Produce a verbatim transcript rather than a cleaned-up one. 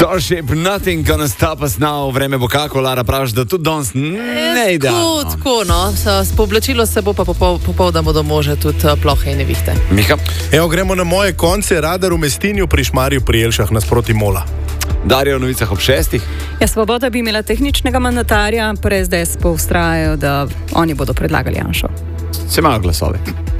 Starship, nothing gonna stop us now. Vreme bo kako, Lara, praviš, da tudi danes ne ide. Tako, tako, no. S pooblačilo se bo pa popol, popol da bodo može tudi plohe in nevihte. Miha? Evo, gremo na moje konce. Radar v Mestinju pri Šmarju pri Jelšah nasproti Mola. Darjo v novicah ob šestih. Ja, Svoboda bi imela tehničnega mandatarja, pa S D S pa ustrajajo, da oni bodo predlagali Janšo. Se imajo glasove.